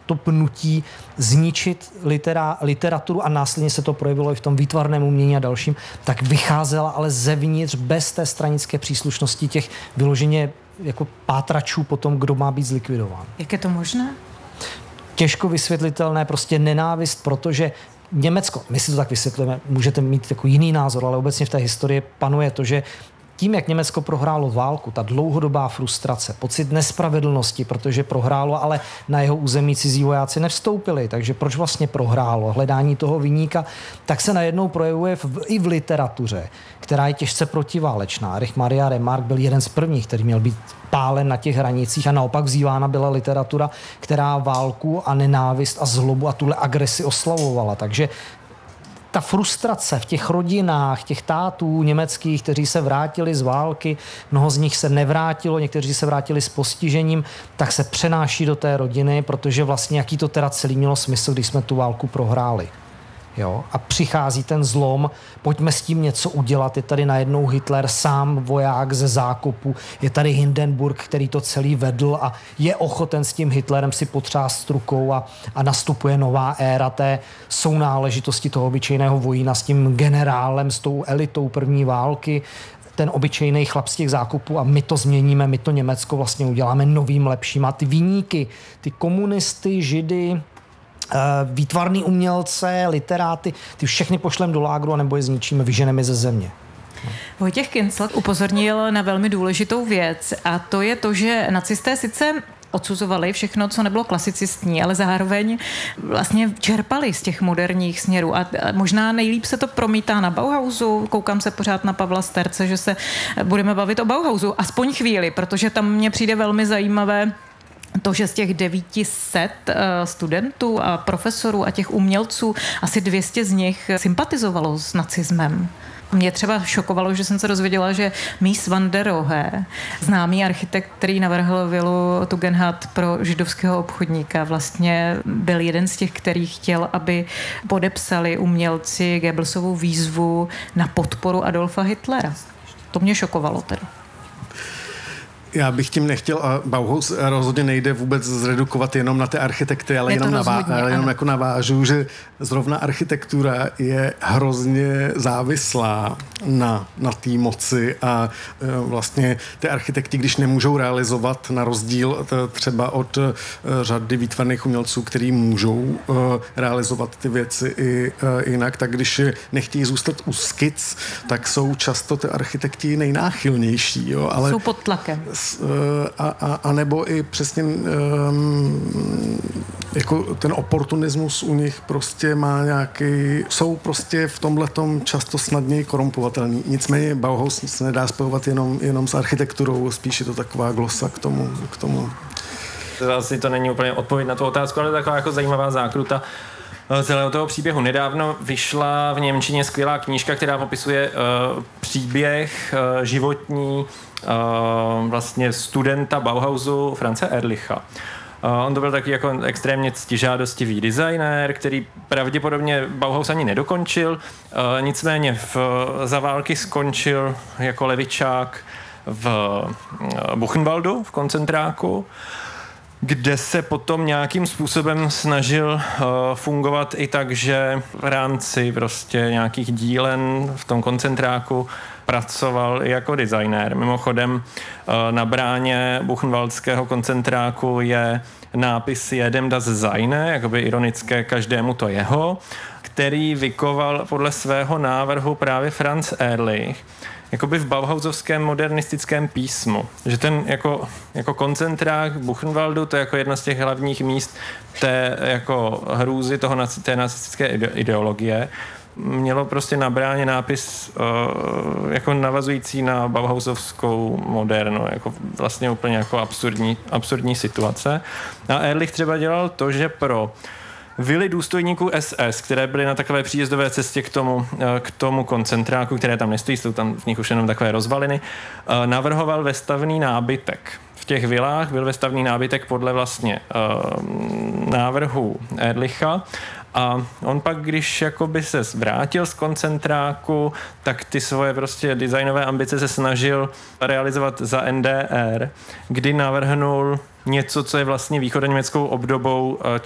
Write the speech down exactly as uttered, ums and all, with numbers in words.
to pnutí zničit litera, literaturu a následně se to projevilo i v tom výtvarném umění a dalším, tak vycházela ale zevnitř bez té stranické příslušnosti těch vyloženě jako pátračů po tom, kdo má být zlikvidován. Jak je to možné? Těžko vysvětlitelné, prostě nenávist, protože Německo, my si to tak vysvětlíme, můžete mít jako jiný názor, ale obecně v té historii panuje to, že tím, jak Německo prohrálo válku, ta dlouhodobá frustrace, pocit nespravedlnosti, protože prohrálo, ale na jeho území cizí vojáci nevstoupili, takže proč vlastně prohrálo? Hledání toho viníka, tak se najednou projevuje v, i v literatuře, která je těžce protiválečná. Erich Maria Remarque byl jeden z prvních, který měl být pálen na těch hranicích a naopak vzývána byla literatura, která válku a nenávist a zlobu a tuhle agresi oslavovala. Takže ta frustrace v těch rodinách, těch tátů německých, kteří se vrátili z války, mnoho z nich se nevrátilo, někteří se vrátili s postižením, tak se přenáší do té rodiny, protože vlastně jaký to teda celý mělo smysl, když jsme tu válku prohráli. Jo? A přichází ten zlom, pojďme s tím něco udělat. Je tady najednou Hitler, sám voják ze zákopu, je tady Hindenburg, který to celý vedl a je ochoten s tím Hitlerem si potřást rukou a, a nastupuje nová éra té sounáležitosti toho obyčejného vojína s tím generálem, s tou elitou první války, ten obyčejný chlap z těch zákopů a my to změníme, my to Německo vlastně uděláme novým, lepším. A ty viníky, ty komunisty, židy, výtvarný umělce, literáty, ty všechny pošlem do lágru a nebo je zničíme, vyženeme ze země. Vojtěch Kincl upozornil na velmi důležitou věc a to je to, že nacisté sice odsuzovali všechno, co nebylo klasicistní, ale zároveň vlastně čerpali z těch moderních směrů. A možná nejlíp se to promítá na Bauhausu. Koukám se pořád na Pavla Sterce, že se budeme bavit o Bauhausu. Aspoň chvíli, protože tam mně přijde velmi zajímavé to, že z těch devět set studentů a profesorů a těch umělců asi dvě stě z nich sympatizovalo s nacismem. Mě třeba šokovalo, že jsem se dozvěděla, že Mies van der Rohe, známý architekt, který navrhl vilu Tugendhat pro židovského obchodníka, vlastně byl jeden z těch, který chtěl, aby podepsali umělci Goebbelsovu výzvu na podporu Adolfa Hitlera. To mě šokovalo teda. Já bych tím nechtěl, a Bauhaus rozhodně nejde vůbec zredukovat jenom na ty architekty, ale jenom, navá, ale jenom jako navážu, že zrovna architektura je hrozně závislá na, na té moci a e, vlastně ty architekti, když nemůžou realizovat na rozdíl t, třeba od e, řady výtvarných umělců, který můžou e, realizovat ty věci i e, jinak, tak když nechtějí zůstat u skic, tak jsou často ty architekti nejnáchylnější. Jo, ale jsou pod tlakem. A, a, a nebo i přesně um, jako ten oportunismus u nich prostě má nějaký, jsou prostě v tomhletom často snadněji korumpovatelný. Nicméně Bauhaus se nedá spojovat jenom, jenom s architekturou, spíš je to taková glosa k tomu. K tomu. Asi to není úplně odpověď na tu otázku, ale taková jako zajímavá zákruta celého toho příběhu. Nedávno vyšla v němčině skvělá knížka, která popisuje uh, příběh uh, životní uh, vlastně studenta Bauhausu France Ehrlicha. Uh, on to byl taky jako extrémně ctižádostivý designér, který pravděpodobně Bauhaus ani nedokončil, uh, nicméně v, za války skončil jako levičák v uh, Buchenwaldu, v koncentráku, kde se potom nějakým způsobem snažil uh, fungovat i tak, že v rámci prostě nějakých dílen v tom koncentráku pracoval i jako designér. Mimochodem uh, na bráně buchenwaldského koncentráku je nápis Jedem das Seine, jakoby ironické každému to jeho, který vykoval podle svého návrhu právě Franz Ehrlich, jakoby v bauhausovském modernistickém písmu. Že ten jako, jako koncentrák Buchenwaldu, to je jako jedno z těch hlavních míst té jako hrůzy toho, té nacistické ideologie, mělo prostě na bráně nápis uh, jako navazující na bauhausovskou modernu, jako vlastně úplně jako absurdní, absurdní situace. A Ehrlich třeba dělal to, že pro vily důstojníků S S, které byly na takové příjezdové cestě k tomu, k tomu koncentráku, které tam nestojí, jsou tam v nich už jenom takové rozvaliny, navrhoval vestavný nábytek. V těch vilách byl vestavný nábytek podle vlastně uh, návrhu Ehrlicha. A on pak, když jakoby se vrátil z koncentráku, tak ty svoje prostě designové ambice se snažil realizovat za N D R, kdy navrhnul něco, co je vlastně východoněmeckou obdobou